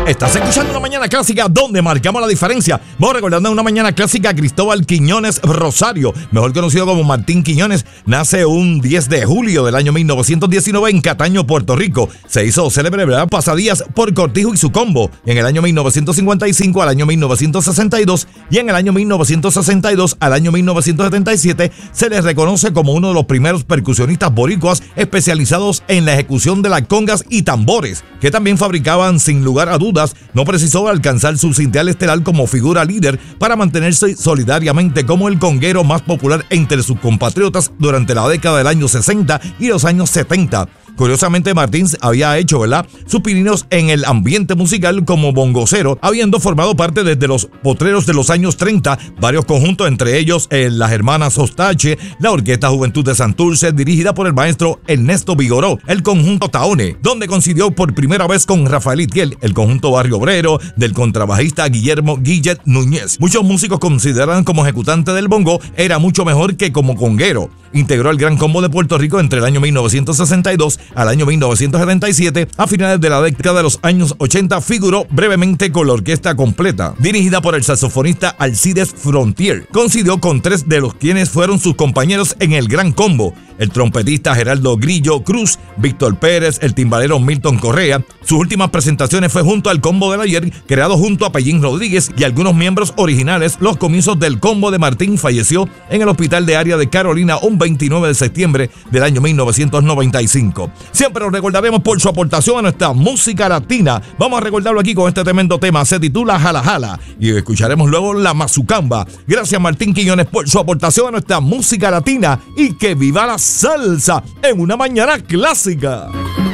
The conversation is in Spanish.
Estás escuchando Una Mañana Clásica donde marcamos la diferencia. Vamos recordando Una Mañana Clásica a Cristóbal Quiñones Rosario, mejor conocido como Martín Quiñones. Nace un 10 de julio del año 1919 en Cataño, Puerto Rico. Se hizo célebre, ¿verdad?, pasadías por Cortijo y su combo en el año 1955 al año 1962, y en el año 1962 al año 1977 se les reconoce como uno de los primeros percusionistas boricuas especializados en la ejecución de las congas y tambores, que también fabricaban sin lugar a dudas. No precisó alcanzar su cintel estelar como figura líder para mantenerse solidariamente como el conguero más popular entre sus compatriotas durante la década del año 60 y los años 70. Curiosamente, Martín había hecho, ¿verdad?, sus pininos en el ambiente musical como bongocero, habiendo formado parte desde los potreros de los años 30, varios conjuntos, entre ellos las Hermanas Ostache, la Orquesta Juventud de Santurce, dirigida por el maestro Ernesto Vigoró, el conjunto Taone, donde coincidió por primera vez con Rafael Itiel, el conjunto Barrio Obrero, del contrabajista Guillermo Guillet Núñez. Muchos músicos consideran como ejecutante del bongo era mucho mejor que como conguero. Integró el Gran Combo de Puerto Rico entre el año 1962 al año 1977. A finales de la década de los años 80 figuró brevemente con la orquesta completa, dirigida por el saxofonista Alcides Frontier. Coincidió con tres de los quienes fueron sus compañeros en el Gran Combo: el trompetista Geraldo Grillo Cruz, Víctor Pérez, el timbalero Milton Correa. Sus últimas presentaciones fue junto al Combo del Ayer, creado junto a Pellín Rodríguez y algunos miembros originales. Los comienzos del Combo de Martín falleció en el Hospital de Área de Carolina un 29 de septiembre del año 1995. Siempre lo recordaremos por su aportación a nuestra música latina. Vamos a recordarlo aquí con este tremendo tema. Se titula Jala Jala y escucharemos luego La Mazucamba. Gracias, Martín Quiñones, por su aportación a nuestra música latina, y que viva la salsa en Una Mañana Clásica.